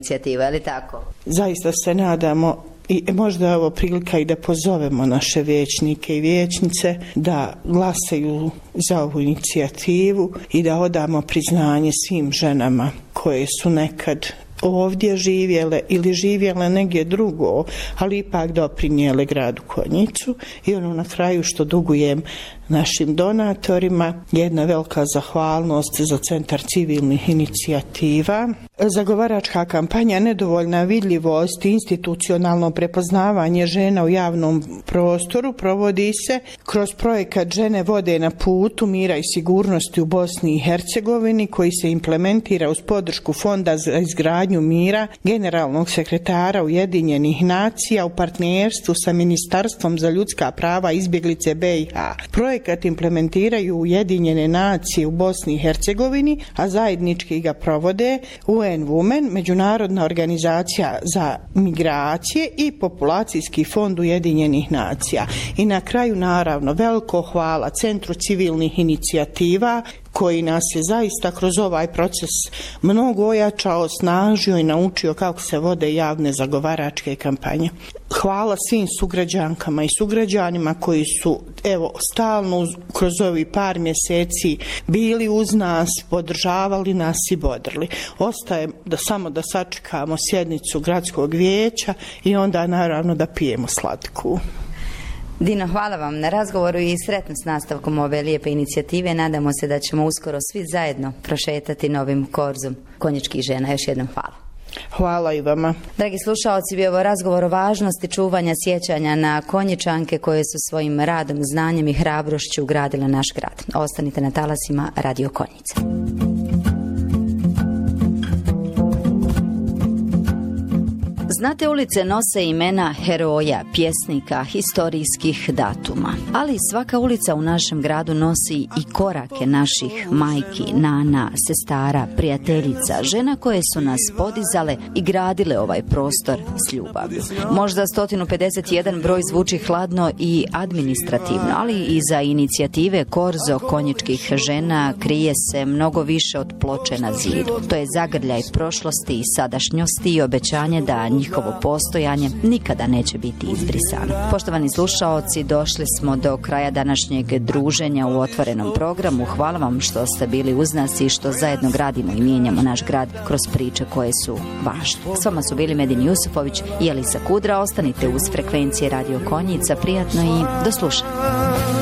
inicijativa, je li tako? Zaista se nadamo i možda je ovo prilika i da pozovemo naše vijećnike i vijećnice da glasaju za ovu inicijativu i da odamo priznanje svim ženama koje su nekad ovdje živjele ili živjele negdje drugo, ali ipak doprinijele gradu Konjicu. I ono na kraju što dugujem našim donatorima, jedna velika zahvalnost za Centar civilnih inicijativa. Zagovaračka kampanja Nedovoljna vidljivost i institucionalno prepoznavanje žena u javnom prostoru provodi se kroz projekat Žene vode na putu mira i sigurnosti u Bosni i Hercegovini, koji se implementira uz podršku Fonda za izgradnju mira Generalnog sekretara Ujedinjenih nacija u partnerstvu sa Ministarstvom za ljudska prava i izbjeglice BiH. Projekat implementiraju Ujedinjene nacije u Bosni i Hercegovini, a zajednički ga provode UN Women, Međunarodna organizacija za migracije i Populacijski fond Ujedinjenih nacija. I na kraju naravno veliko hvala Centru civilnih inicijativa koji nas je zaista kroz ovaj proces mnogo ojačao, snažio i naučio kako se vode javne zagovaračke kampanje. Hvala svim sugrađankama i sugrađanima koji su stalno kroz ovih par mjeseci bili uz nas, podržavali nas i bodrili. Ostaje samo da sačekamo sjednicu gradskog vijeća i onda naravno da pijemo slatku. Dino, hvala vam na razgovoru i sretno s nastavkom ove lijepe inicijative. Nadamo se da ćemo uskoro svi zajedno prošetati novim korzom konjičkih žena. Još jednom hvala. Hvala i vama. Dragi slušaoci, bio ovo razgovor o važnosti čuvanja sjećanja na konjičanke koje su svojim radom, znanjem i hrabrošću gradile naš grad. Ostanite na talasima Radio Konjice. Znate, ulice nose imena heroja, pjesnika, historijskih datuma. Ali svaka ulica u našem gradu nosi i korake naših majki, nana, sestara, prijateljica, žena koje su nas podizale i gradile ovaj prostor s ljubavlju. Možda 151 broj zvuči hladno i administrativno, ali iza inicijative Korzo konjičkih žena krije se mnogo više od ploče na zidu. To je zagrljaj prošlosti i sadašnjosti i obećanje da njihovo postojanje nikada neće biti izbrisano. Poštovani slušaoci, došli smo do kraja današnjeg druženja u otvorenom programu. Hvala vam što ste bili uz nas i što zajedno gradimo i mijenjamo naš grad kroz priče koje su važne. S vama su bili Medin Jusufović i Elisa Kudra. Ostanite uz frekvencije Radio Konjica. Prijatno i do slušanja.